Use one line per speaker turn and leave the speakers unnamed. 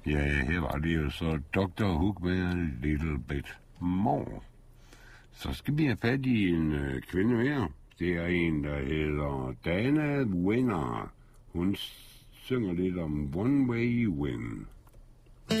Ja, her var det jo så Dr. Hook med a little bit more. Så skal vi have fat i en kvinde mere. Det er en, der hedder Dana Winner. Hun synger lidt om One Way Win.